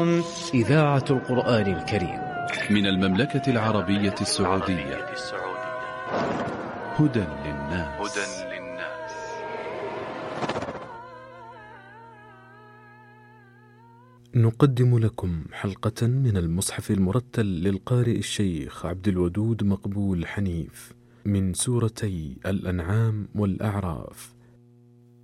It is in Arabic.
إذاعة القرآن الكريم من المملكة العربية السعودية. هدى للناس. نقدم لكم حلقة من المصحف المرتل للقارئ الشيخ عبد الودود مقبول حنيف من سورتي الأنعام والأعراف.